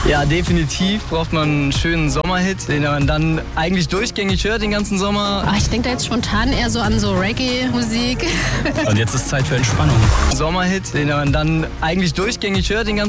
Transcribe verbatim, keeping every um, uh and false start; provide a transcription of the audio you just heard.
Ja, definitiv braucht man einen schönen Sommerhit, den man dann eigentlich durchgängig hört den ganzen Sommer. Ach, ich denke da jetzt spontan eher so an so Reggae-Musik. Und jetzt ist Zeit für Entspannung. Sommerhit, den man dann eigentlich durchgängig hört den ganzen